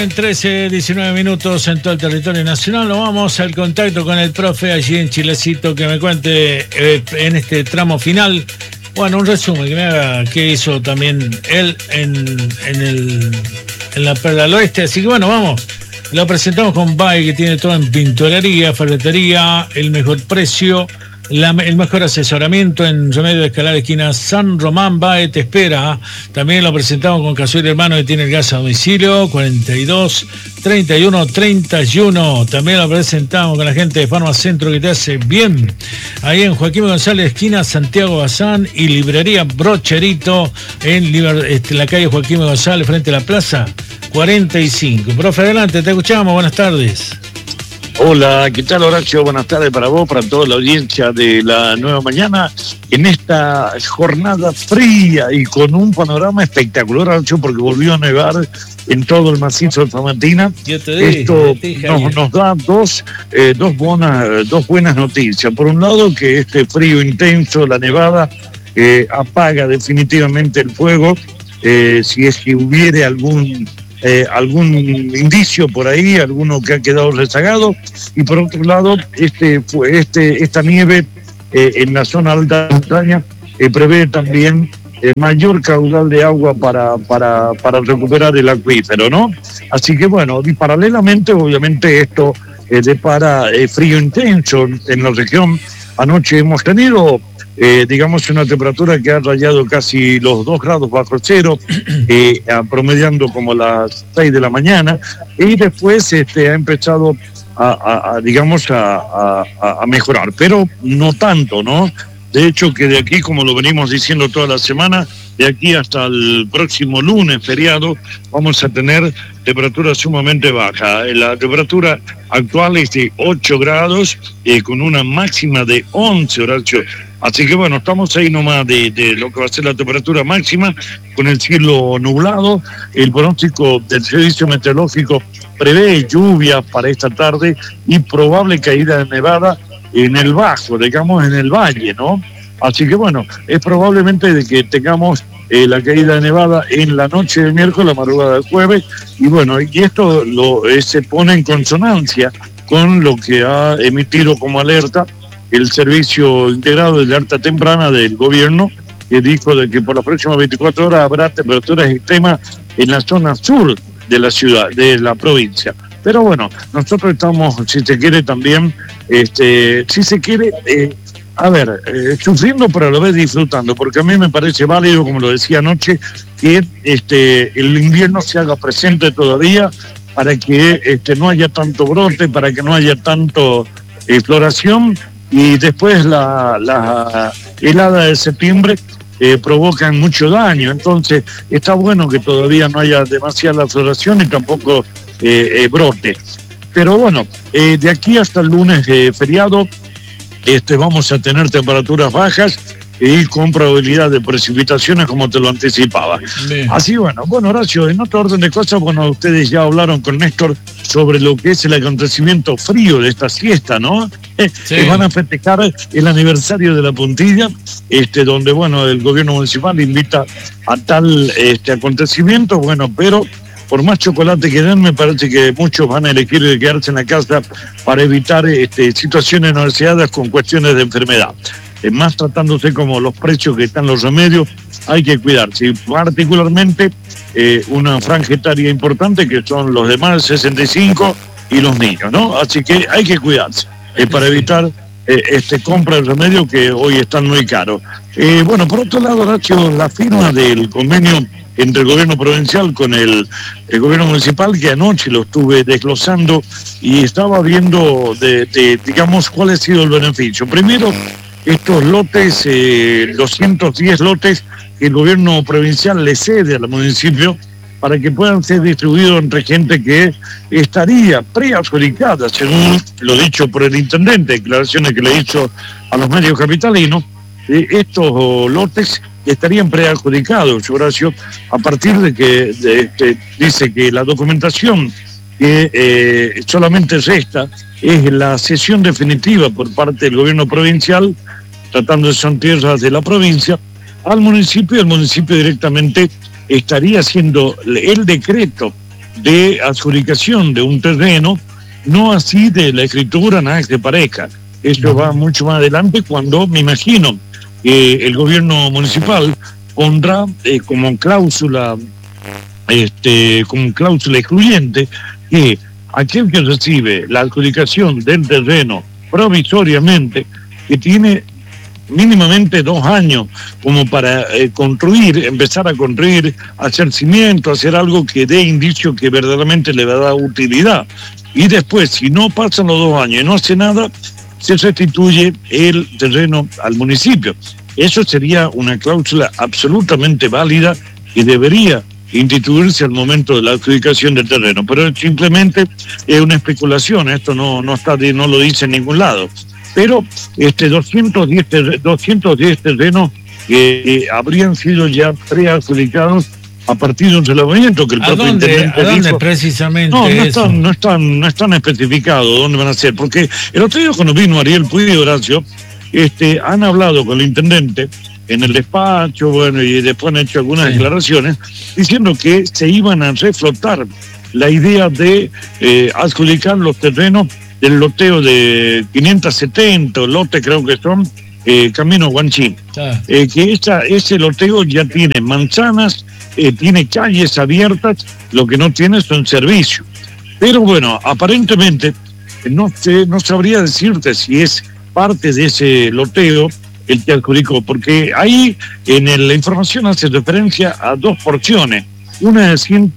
Bien, 13-19 minutos en todo el territorio nacional. Nos vamos al contacto con el profe allí en Chilecito, que me cuente en este tramo final, bueno, un resumen, que me haga qué hizo también él en la Perla del Oeste. Así que bueno, vamos, lo presentamos con BAE, que tiene todo en pintorería, ferretería, el mejor precio, el mejor asesoramiento en Remedio de Escalar, esquina San Román. BAE te espera. También lo presentamos con Casuel Hermano, que tiene el gas a domicilio, 42 31 31. También lo presentamos con la gente de Farmacentro, que te hace bien. Ahí en Joaquín González, esquina Santiago Bazán, y librería Brocherito en la calle Joaquín González, frente a la plaza 45. Profe, adelante, te escuchamos. Buenas tardes. Hola, ¿qué tal, Horacio? Buenas tardes para vos, para toda la audiencia de La Nueva Mañana, en esta jornada fría y con un panorama espectacular, Horacio, porque volvió a nevar en todo el macizo de Famatina. Esto nos da dos buenas noticias. Por un lado, que este frío intenso, la nevada, apaga definitivamente el fuego, si es que hubiere algún indicio por ahí, alguno que ha quedado rezagado. Y por otro lado, esta nieve en la zona alta de montaña prevé también mayor caudal de agua para recuperar el acuífero, ¿no? Así que bueno, y paralelamente, obviamente, esto depara frío intenso en la región. Anoche hemos tenido digamos una temperatura que ha rayado casi los 2 grados bajo cero, promediando como las 6 de la mañana, y después ha empezado a mejorar, pero no tanto, ¿no? De hecho, que de aquí, como lo venimos diciendo toda la semana, de aquí hasta el próximo lunes feriado, vamos a tener temperaturas sumamente bajas. La temperatura actual es de 8 grados, con una máxima de 11, Horacio. Así que bueno, estamos ahí nomás de lo que va a ser la temperatura máxima, con el cielo nublado. El pronóstico del Servicio Meteorológico prevé lluvias para esta tarde y probable caída de nevada en el bajo, digamos en el valle, ¿no? Así que bueno, es probablemente de que tengamos la caída de nevada en la noche del miércoles, la madrugada del jueves, y bueno, y esto se pone en consonancia con lo que ha emitido como alerta el Servicio Integrado de Alerta Temprana del gobierno, que dijo de que por las próximas 24 horas habrá temperaturas extremas en la zona sur de la ciudad, de la provincia. Pero bueno, nosotros estamos, si se quiere también, sufriendo pero a la vez disfrutando, porque a mí me parece válido, como lo decía anoche, que el invierno se haga presente todavía, para que no haya tanto brote, para que no haya tanto floración, y después la helada de septiembre provocan mucho daño. Entonces está bueno que todavía no haya demasiada floración y tampoco brote. Pero bueno, de aquí hasta el lunes feriado vamos a tener temperaturas bajas y con probabilidad de precipitaciones, como te lo anticipaba. Bien. Así bueno, Horacio, en otro orden de cosas, bueno, ustedes ya hablaron con Néstor sobre lo que es el acontecimiento frío de esta siesta, ¿no? Sí. Van a festejar el aniversario de la Puntilla, donde, bueno, el gobierno municipal invita a tal acontecimiento, bueno, pero por más chocolate que den, me parece que muchos van a elegir quedarse en la casa para evitar situaciones no deseadas con cuestiones de enfermedad. Más tratándose como los precios que están los remedios, hay que cuidarse, y particularmente una franja etaria importante, que son los de más de 65 y los niños, ¿no? Así que hay que cuidarse para evitar compra de remedios que hoy están muy caros. Bueno, por otro lado, Horacio, la firma del convenio entre el gobierno provincial con el gobierno municipal, que anoche lo estuve desglosando y estaba viendo digamos cuál ha sido el beneficio. Primero, estos lotes, 210 lotes que el gobierno provincial le cede al municipio para que puedan ser distribuidos entre gente que estaría preadjudicada, según lo dicho por el intendente, declaraciones que le hizo a los medios capitalinos. Estos lotes estarían preadjudicados, Horacio, a partir de que dice que la documentación que solamente resta es la cesión definitiva por parte del gobierno provincial, tratando de son tierras de la provincia, al municipio, y el municipio directamente estaría haciendo el decreto de adjudicación de un terreno, no así de la escritura, nada que parezca. Esto va mucho más adelante, cuando me imagino que el gobierno municipal pondrá como cláusula excluyente que aquel que recibe la adjudicación del terreno provisoriamente, que tiene mínimamente 2 años como para empezar a construir, hacer cimiento, hacer algo que dé indicio que verdaderamente le va a dar utilidad. Y después, si no pasan los 2 años y no hace nada, se restituye el terreno al municipio. Eso sería una cláusula absolutamente válida y debería instituirse al momento de la adjudicación del terreno, pero simplemente es una especulación, esto no lo dice en ningún lado. Pero 210 terrenos habrían sido ya preadjudicados a partir de un relevamiento que el propio intendente dijo. ¿A dónde precisamente? No están especificados dónde van a ser, porque el otro día cuando vino Ariel Puig y Horacio, han hablado con el intendente en el despacho, bueno, y después han hecho algunas declaraciones diciendo que se iban a reflotar la idea de adjudicar los terrenos del loteo de 570 lotes, creo que son, Camino Guanchín. Que ese loteo ya tiene manzanas, tiene calles abiertas, lo que no tiene son servicios. Pero bueno, aparentemente no sabría decirte si es parte de ese loteo el que adjudicó, porque ahí en la información hace referencia a 2 porciones, una de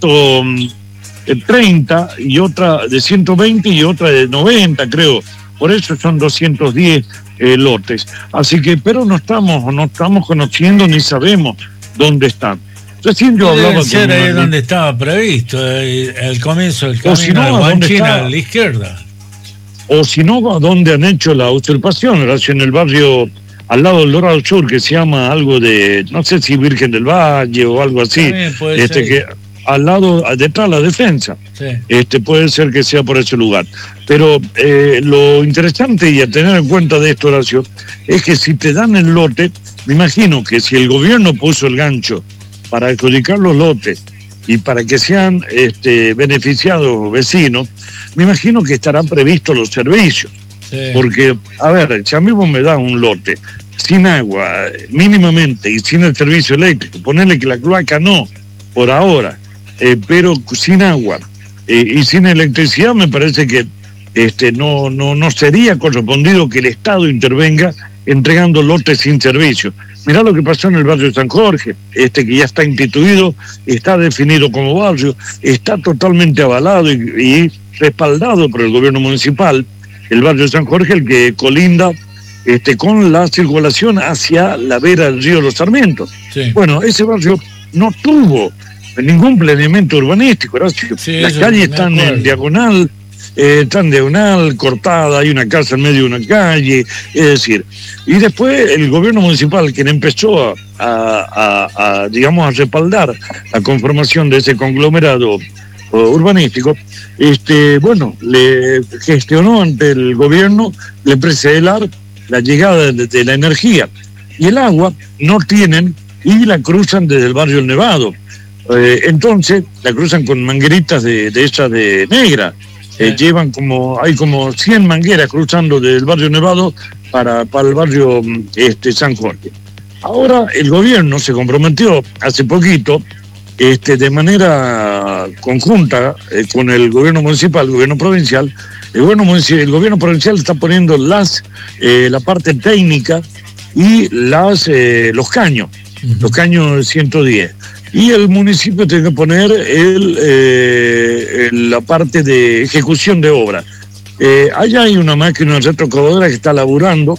130 y otra de 120 y otra de 90, creo. Por eso son 210 lotes. Así que, pero no estamos conociendo ni sabemos dónde están. Recién yo hablaba con ahí donde estaba previsto, el comienzo del camino de Guanchín a la izquierda. O si no, a dónde han hecho la usurpación, en el barrio al lado del Dorado Sur, que se llama algo de, no sé si Virgen del Valle o algo así, que al lado, detrás de la defensa, puede ser que sea por ese lugar. Pero lo interesante y a tener en cuenta de esto, Horacio, es que si te dan el lote, me imagino que si el gobierno puso el gancho para adjudicar los lotes y para que sean beneficiados vecinos, me imagino que estarán previstos los servicios. Porque, a ver, si a mí vos me das un lote sin agua, mínimamente, y sin el servicio eléctrico, ponerle que la cloaca no, por ahora, pero sin agua y sin electricidad, me parece que no sería correspondido que el Estado intervenga entregando lotes sin servicio. Mirá lo que pasó en el barrio de San Jorge, que ya está instituido, está definido como barrio, está totalmente avalado y respaldado por el gobierno municipal. El barrio de San Jorge, el que colinda con la circulación hacia la vera del río Los Sarmientos. Bueno, ese barrio no tuvo ningún planeamiento urbanístico. Las calles están en diagonal, cortada, hay una casa en medio de una calle, es decir, y después el gobierno municipal, quien empezó a respaldar la conformación de ese conglomerado urbanístico, le gestionó ante el gobierno, le precede la llegada de la energía, y el agua no tienen y la cruzan desde el barrio El Nevado. Entonces la cruzan con mangueritas de esas de negra. Hay como 100 mangueras cruzando del barrio Nevado para el barrio San Jorge. Ahora el gobierno se comprometió hace poquito, de manera conjunta con el gobierno municipal, el gobierno provincial. El gobierno provincial está poniendo la parte técnica y los caños, los caños de 110. Y el municipio tiene que poner la parte de ejecución de obra. Allá hay una máquina retrocavadora que está laburando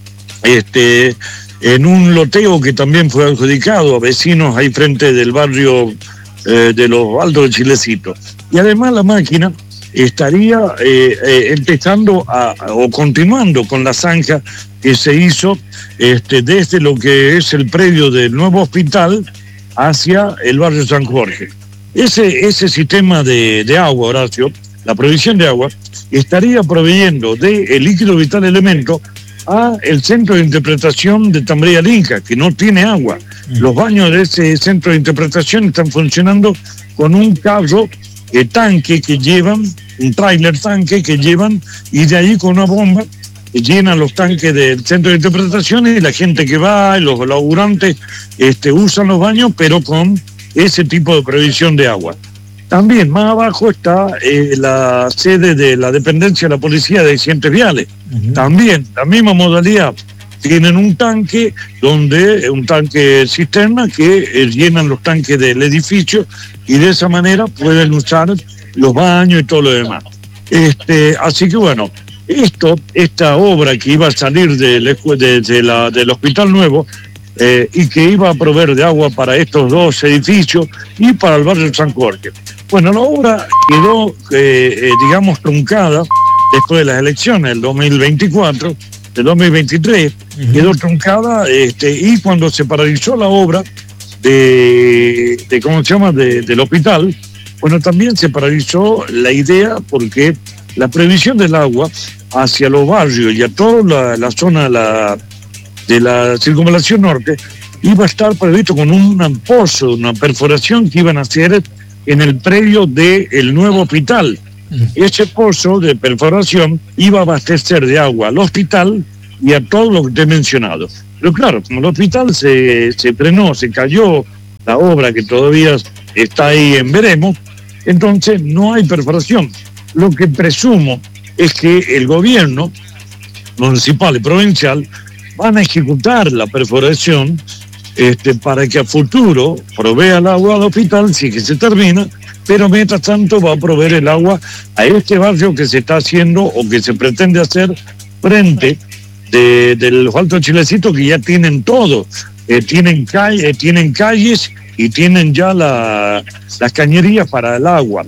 en un loteo que también fue adjudicado a vecinos ahí frente del barrio de los Altos del Chilecito. Y además la máquina estaría empezando o continuando con la zanja que se hizo desde lo que es el predio del nuevo hospital hacia el barrio San Jorge. Ese sistema de agua, Horacio, la provisión de agua, estaría proveyendo de líquido vital elemento a el centro de interpretación de Tambría Linca, que no tiene agua. Los baños de ese centro de interpretación están funcionando con un carro tanque que llevan, un tráiler tanque que llevan, y de ahí con una bomba llenan los tanques del centro de interpretación, y la gente que va, los laburantes, usan los baños, pero con ese tipo de previsión de agua. También más abajo está la sede de la dependencia de la policía de accidentes viales. También, la misma modalidad. Tienen un tanque cisterna que llenan los tanques del edificio, y de esa manera pueden usar los baños y todo lo demás. Así que bueno, esta obra que iba a salir del Hospital Nuevo, y que iba a proveer de agua para estos dos edificios y para el barrio San Jorge. Bueno, la obra quedó, truncada después de las elecciones del 2024, del 2023, quedó truncada, y cuando se paralizó la obra del hospital, bueno, también se paralizó la idea, porque la previsión del agua hacia los barrios y a toda la zona de la circunvalación norte iba a estar previsto con un pozo, una perforación que iban a hacer en el predio del nuevo hospital. Ese pozo de perforación iba a abastecer de agua al hospital y a todo lo que te he mencionado. Pero claro, como el hospital se frenó, se cayó la obra, que todavía está ahí en veremos, entonces no hay perforación. Lo que presumo es que el gobierno municipal y provincial van a ejecutar la perforación para que a futuro provea el agua al hospital, si que se termina, pero mientras tanto va a proveer el agua a este barrio que se está haciendo o que se pretende hacer frente del Alto Chilecito, que ya tienen todo, tienen calles y tienen ya las cañerías para el agua.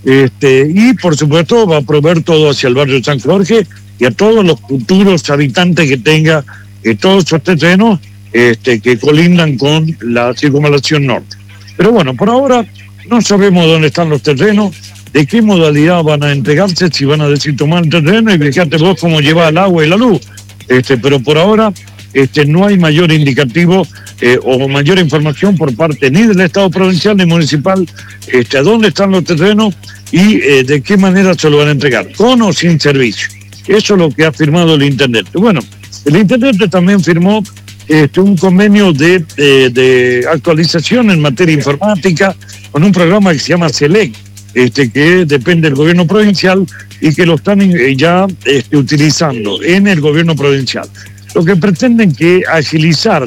Y por supuesto va a proveer todo hacia el barrio San Jorge y a todos los futuros habitantes que tenga todos esos terrenos que colindan con la circunvalación norte. Pero bueno, por ahora no sabemos dónde están los terrenos, de qué modalidad van a entregarse, si van a decir tomar el terreno y fíjate vos cómo lleva el agua y la luz. Pero por ahora no hay mayor indicativo o mayor información por parte ni del Estado provincial ni municipal a dónde están los terrenos y de qué manera se lo van a entregar, con o sin servicio. Eso es lo que ha firmado el intendente. Bueno, el intendente también firmó un convenio de actualización en materia informática con un programa que se llama SELEC, que depende del gobierno provincial y que lo están ya utilizando en el gobierno provincial. Lo que pretenden que agilizar,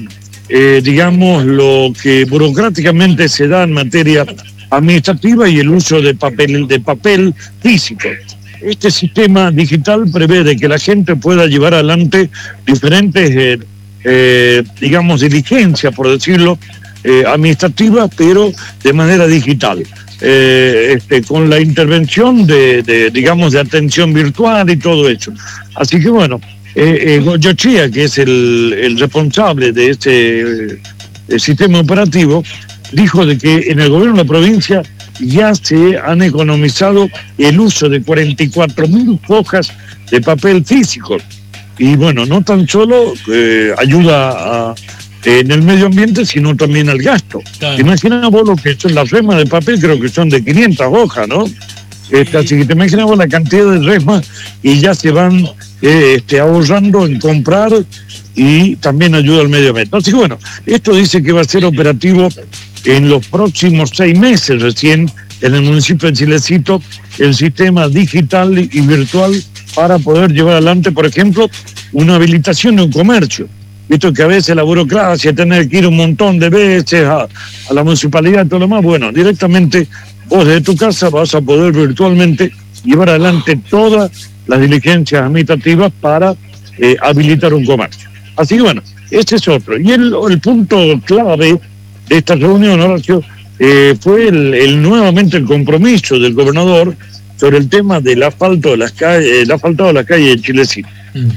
lo que burocráticamente se da en materia administrativa y el uso de papel físico. Este sistema digital prevé de que la gente pueda llevar adelante diferentes, diligencias, por decirlo, administrativas, pero de manera digital. Con la intervención de atención virtual y todo eso. Así que bueno, Goyochea, que es el responsable de este sistema operativo, dijo de que en el gobierno de la provincia ya se han economizado el uso de 44.000 hojas de papel físico. Y bueno, no tan solo ayuda en el medio ambiente, sino también al gasto. Claro. Imagina vos lo que son las resmas de papel, creo que son de 500 hojas, ¿no? Así que te imaginas vos la cantidad de resmas y ya se van ahorrando en comprar y también ayuda al medio ambiente. Así que bueno, esto dice que va a ser operativo en los próximos 6 meses recién en el municipio de Chilecito, el sistema digital y virtual para poder llevar adelante, por ejemplo, una habilitación de un comercio. Esto que a veces la burocracia, tener que ir un montón de veces a la municipalidad y todo lo más, bueno, directamente vos desde tu casa vas a poder virtualmente llevar adelante todas las diligencias administrativas para habilitar un comercio. Así que bueno, este es otro. Y el punto clave de esta reunión, Horacio, fue nuevamente el compromiso del gobernador sobre el tema del asfalto de las calles, el asfaltado de la calle de Chilecito.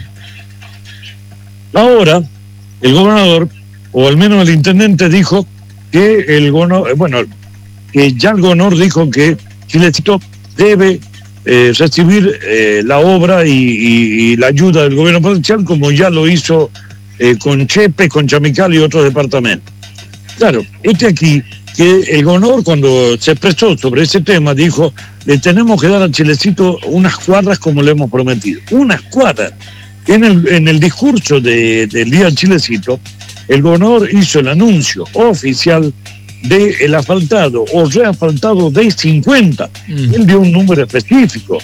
Ahora, el gobernador, o al menos el intendente, dijo que que ya el gobernador dijo que Chilecito debe recibir la obra y la ayuda del gobierno provincial, como ya lo hizo con Chepe, con Chamical y otros departamentos. Claro, aquí que el gobernador, cuando se expresó sobre ese tema, dijo: le tenemos que dar a Chilecito unas cuadras como le hemos prometido. Unas cuadras. En el discurso del Día del Chilecito, el gobernador hizo el anuncio oficial del asfaltado o reasfaltado de 50. Él dio un número específico.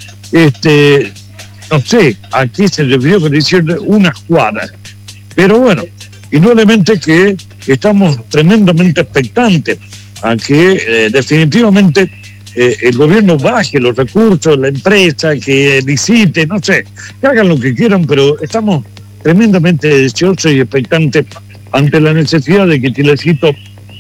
No sé a qué se refirió con decirle unas cuadras. Pero bueno, indudablemente que estamos tremendamente expectantes a que definitivamente el gobierno baje los recursos, la empresa, que licite, no sé, que hagan lo que quieran, pero estamos tremendamente deseosos y expectantes ante la necesidad de que Chilecito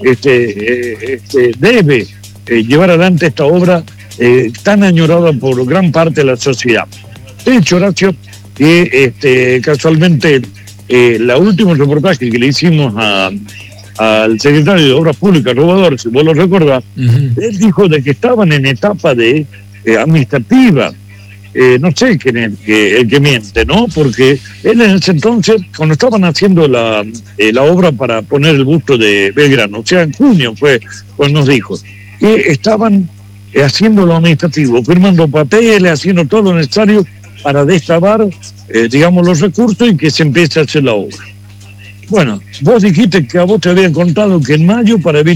debe llevar adelante esta obra tan añorada por gran parte de la sociedad. De hecho, Horacio, que casualmente el último reportaje que le hicimos al secretario de Obras Públicas, Robador, si vos lo recordás, él dijo de que estaban en etapa de administrativa. No sé quién es el que miente, ¿no? Porque él en ese entonces, cuando estaban haciendo la obra para poner el busto de Belgrano, o sea, en junio fue cuando nos dijo, que estaban haciendo lo administrativo, firmando papeles, haciendo todo lo necesario para destrabar, digamos, los recursos y que se empiece a hacer la obra. Bueno, vos dijiste que a vos te habían contado que en mayo, para evitar